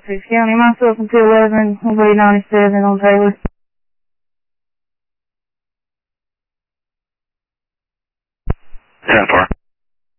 6 County, myself and 211, will be 97 on Taylor. 10-4.